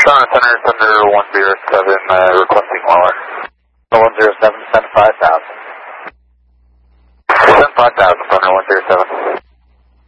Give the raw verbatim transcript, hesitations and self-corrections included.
Thunder, Thunder, Thunder one zero seven, uh, requesting Waller. one zero seven, send five thousand. Send five thousand, Thunder one zero seven.